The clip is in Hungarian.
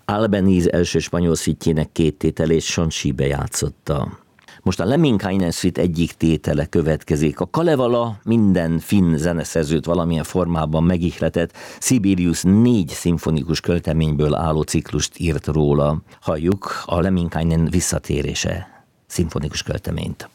Albeniz első spanyol szütjének 2 tételét Sonsibe játszotta. Most a Lemminkäinen szüt egyik tétele következik. A Kalevala minden finn zeneszerzőt valamilyen formában megihletett. Sibelius 4 szimfonikus költeményből álló ciklust írt róla. Halljuk a Lemminkäinen visszatérése szimfonikus költeményt.